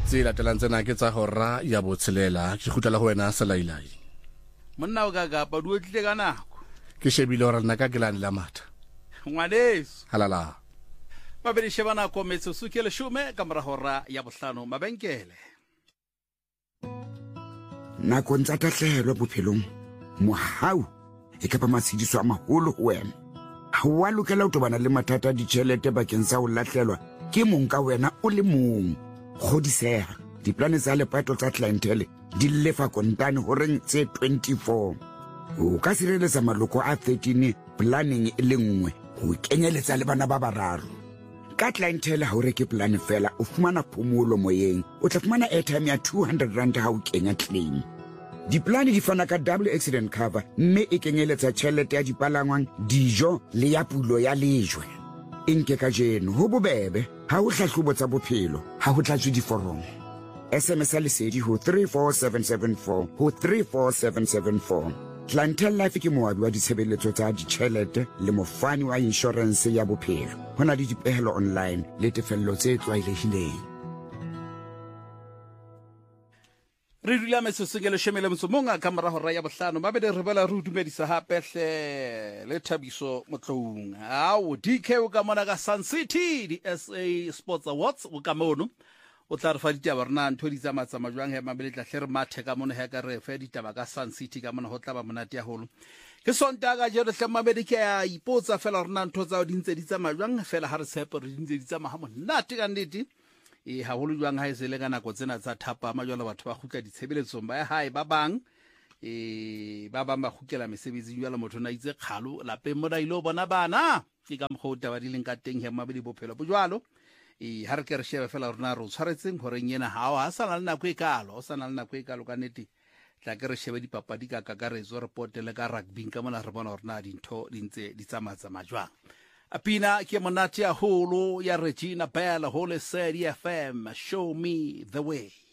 tse latelang tsena ke tsa hora ya botshelela ke gutlela go wena Selailai monna o ka pa duo tlile ka nako ke shebile hore nna ka ke lane la matha ngwaneso halala babedi shebana ko metso sukele shume ka mora hora ya bohlano mabenkele nako ntsa tahlehelo bophelong mohau e ka ba matshidiso a maholo ho wena ha wa lokela ho tobana le mathata a ditjhelete bakeng sa ho lahlelwa ke mong ka wena o le mong kgodiseha diplane tsa lepato tsa clientele di lefa kontane horeng tse 24 o ka sireletsa maloko a 13 planning e le nngwe ho kenyeletsa le bana ba bararo ka clientele ha o reke plan fela o fumana phomolo moyeng o tla fumana airtime ya 200 rand ha o kenya claim diplane di fana ka double accident cover mme e kenyeletsa tjhelete ya dipalangwang dijo le ya pulo ya lejwe nke ka jeno ho bobebe ha o hlahlobo tsa bophelo ha ho tlatswe diforomo SMS lesedi ho 34774 ho 34774 Clientele Life ke moabi wa ditshebeletso tsa ditjhelete le mofani wa insurance ya bophelo hona le dipehelo online le tefello tse tlwaelehileng re dula mesosengele shemele mtsomong ka mora hora ya bohlano mabedi re bela re dumedisa hape hle le Thabiso Motloung ao DK o ka mona ka Sun City di SA Sports Awards o ka mono o tla re fa ditaba rena ntho di tsamatsama jwang he mabedi tla hle re mathe ka mona he ka re fe ditaba ka Sun City ka mona ho tla ba monate ya holo ke sonta ka jero hle mabedi ke ya ipotsa fela rena ntho tsa di ntse di tsamaya jwang fela ha re tshepe re di ntse di tsamaya ha monate ka nnete ha holo jwang ha e sele ka nako tsena tsa thapa majwala batho ba gutla ditshebeletsong ba hae ba bang ba gutlela mesebetsi jwala motho na itse khalo lapeng mo da ile bona bana ke ka mogota ba di leng ka teng he mabedi bophelo bo jwalo ha re ke re shebe fela rona re tshwaretseng gore nyena ha sa na nako e kalo o sa na nako e kalo ka nete tla ke re shebe dipapadi ka kakaretso report le ka rugby ka mona re bona rona dintho di ntse di tsamatsa majwang Apina ke monate ya holo ya Regina Bell Holy City FM show me the way